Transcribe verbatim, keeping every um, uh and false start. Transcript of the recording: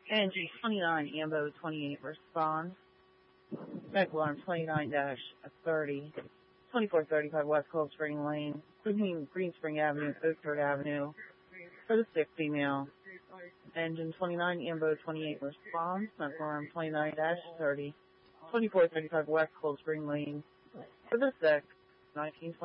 Engine twenty-nine, Ambo twenty-eight, respond. Medical alarm twenty-nine dash thirty, twenty-four thirty-five West Cold Spring Lane, between Green Spring Avenue and Oakford Avenue, for the sick female. Engine twenty-nine, Ambo twenty-eight, responds. Medical alarm twenty-nine dash thirty, twenty-four thirty-five West Cold Spring Lane, for the sick, nineteen twenty.